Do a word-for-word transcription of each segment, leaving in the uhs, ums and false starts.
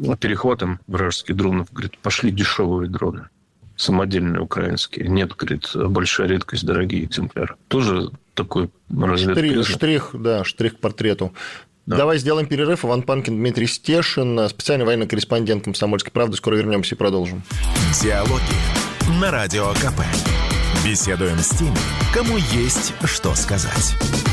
перехватом вражеских дронов. Говорит, пошли дешевые дроны. Самодельные украинские. Нет, говорит, большая редкость, дорогие экземпляры. Тоже такой разведка. Штрих, штрих, да, штрих к портрету. Да. Давай сделаем перерыв. Иван Панкин, Дмитрий Стешин, специальный военный корреспондент «Комсомольской правды». Скоро вернемся и продолжим. Диалоги на Радио КП. Беседуем с теми, кому есть что сказать.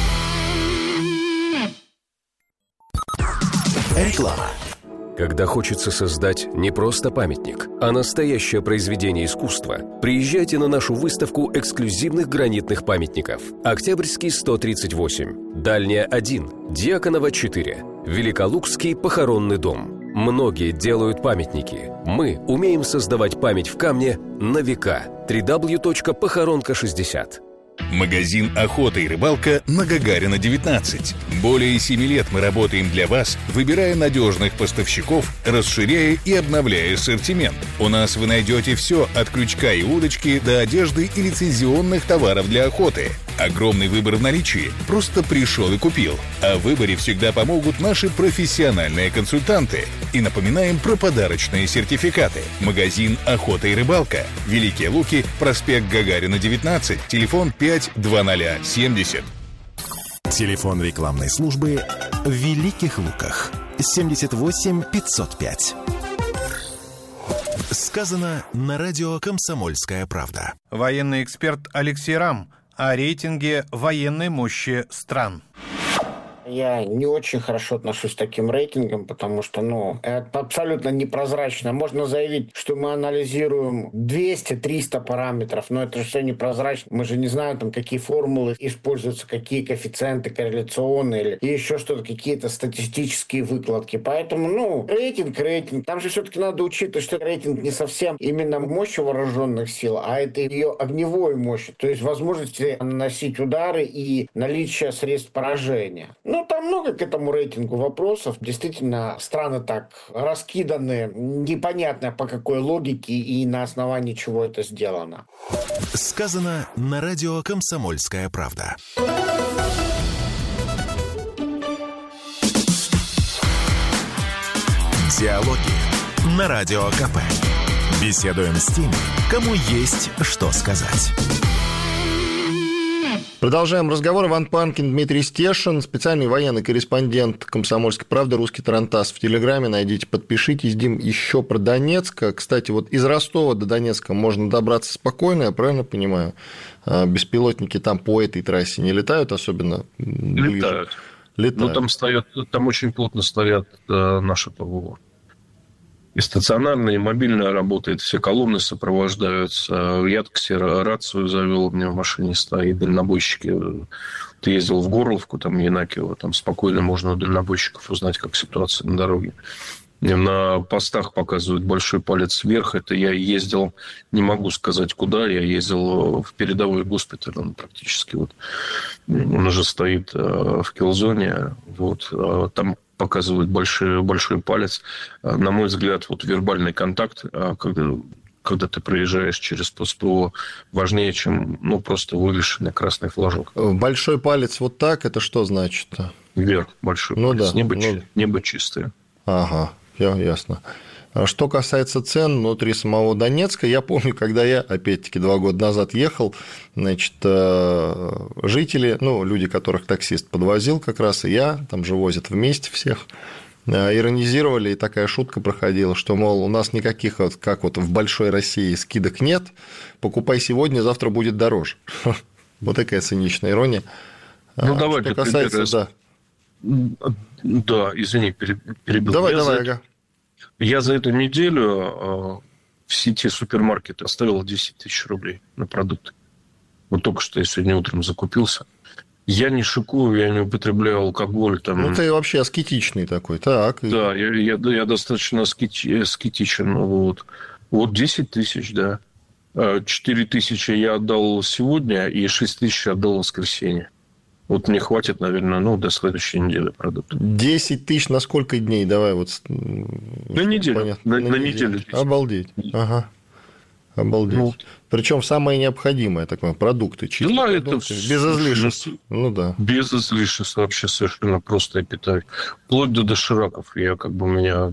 Реклама. Когда хочется создать не просто памятник, а настоящее произведение искусства, приезжайте на нашу выставку эксклюзивных гранитных памятников. Октябрьский сто тридцать восемь, Дальняя один, Дьяконова четыре, Великолукский похоронный дом. Многие делают памятники. Мы умеем создавать память в камне на века. дабл ю дабл ю дабл ю точка похоронка шестьдесят. Магазин «Охота и рыбалка» на Гагарина, девятнадцать. Более семи лет мы работаем для вас, выбирая надежных поставщиков, расширяя и обновляя ассортимент. У нас вы найдете все от крючка и удочки до одежды и лицензионных товаров для охоты. Огромный выбор в наличии. Просто пришел и купил. О выборе всегда помогут наши профессиональные консультанты. И напоминаем про подарочные сертификаты. Магазин «Охота и рыбалка». Великие Луки, проспект Гагарина, девятнадцать. Телефон пять два ноль семьдесят. Телефон рекламной службы в Великих Луках. семьдесят восемь пятьсот пять. Сказано на радио «Комсомольская правда». Военный эксперт Алексей Рам о рейтинге военной мощи стран. Я не очень хорошо отношусь к таким рейтингам, потому что, ну, это абсолютно непрозрачно. Можно заявить, что мы анализируем двести-триста параметров, но это же все непрозрачно. Мы же не знаем, там, какие формулы используются, какие коэффициенты корреляционные или еще что-то, какие-то статистические выкладки. Поэтому, ну, рейтинг, рейтинг. Там же все-таки надо учитывать, что рейтинг не совсем именно мощь вооруженных сил, а это ее огневой мощь, то есть возможности наносить удары и наличие средств поражения. Ну, там много к этому рейтингу вопросов. Действительно, страны так раскиданы, непонятно по какой логике и на основании чего это сделано. Сказано на радио «Комсомольская правда». Диалоги на Радио КП. Беседуем с теми, кому есть что сказать. Продолжаем разговор. Иван Панкин, Дмитрий Стешин, специальный военный корреспондент «Комсомольской правды», русский тарантас в Телеграме. Найдите, подпишитесь. Дим, еще про Донецк. Кстати, вот из Ростова до Донецка можно добраться спокойно, я правильно понимаю? Беспилотники там по этой трассе не летают, особенно ближе? Летают. Летают. Ну, там стоят, там очень плотно стоят наши ПВО. И стационарно, и мобильно работает. Все колонны сопровождаются. Я, кстати, рацию завел, у меня в машине стоит, дальнобойщики. Ты ездил в Горловку, там, Янакиево, там спокойно можно у дальнобойщиков узнать, как ситуация на дороге. На постах показывают большой палец вверх. Это я ездил, не могу сказать куда, я ездил в передовой госпиталь, он практически вот, он уже стоит в киллзоне, вот, там показывают большой, большой палец. На мой взгляд, вот вербальный контакт, когда, когда ты проезжаешь через ПСПО, важнее, чем ну, просто вывешенный красный флажок. Большой палец вот так, это что значит? Вверх большой ну, палец, да, небо, ну... небо чистое. Ага, ясно. Что касается цен внутри самого Донецка, я помню, когда я, опять-таки, два года назад ехал, значит, жители, ну, люди, которых таксист подвозил как раз, и я, там же возят вместе всех, иронизировали, и такая шутка проходила, что, мол, у нас никаких, вот, как вот в большой России, скидок нет, покупай сегодня, завтра будет дороже. Вот такая циничная ирония. Ну, давай, что касается, да. Да, извини, перебил. Давай, я давай, за... ага. Я за эту неделю в сети супермаркета оставил десять тысяч рублей на продукты. Вот только что я сегодня утром закупился. Я не шикую, я не употребляю алкоголь. Там... Ну, ты вообще аскетичный такой, так. Да, я, я, я достаточно аскети... аскетичен. Вот. вот десять тысяч, да. четыре тысячи я отдал сегодня, и шесть тысяч отдал в воскресенье. Вот мне хватит, наверное, ну, до следующей недели продуктов. десять тысяч на сколько дней? Давай вот... На неделю. На, на, на неделю. Обалдеть. Ага. Обалдеть. Ну, причем самое необходимое, такое, продукты, чистые ну, продукты, это... без излишеств. Ну, да. Без излишеств вообще совершенно просто я питаю. Вплоть до дошираков. Я как бы у меня...